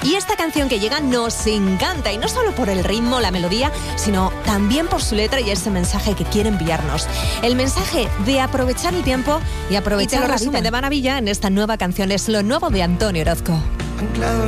Y esta canción que llega nos encanta, y no solo por el ritmo, la melodía, sino también por su letra y ese mensaje que quiere enviarnos. El mensaje de aprovechar el tiempo y aprovechar la vida. De Maravilla en esta nueva canción es lo nuevo de Antonio Orozco.